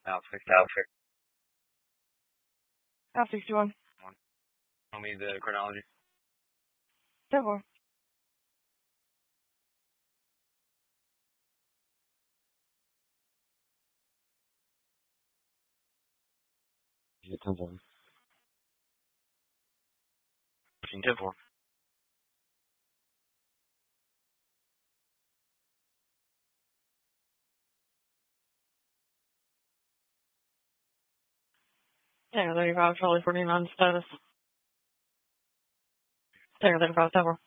Outfit. Out 61. Tell me the chronology. 10-4. Yeah, 10-4. 10-4. Tango 35, Charlie 49 status. Tango 35, 10-4.